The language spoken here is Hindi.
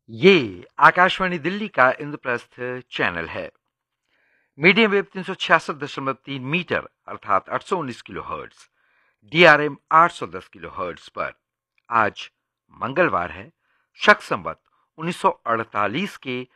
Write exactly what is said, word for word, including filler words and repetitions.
ये आकाशवाणी दिल्ली का इंद्रप्रस्थ चैनल है। मीडियम वेव तीन सौ छियासठ दशमलव तीन मीटर अर्थात आठ सौ उन्नीस किलो हर्ट्ज, डीआरएम आठ सौ दस किलो हर्ट्ज पर आज मंगलवार है, शक संवत उन्नीस सौ अड़तालीस के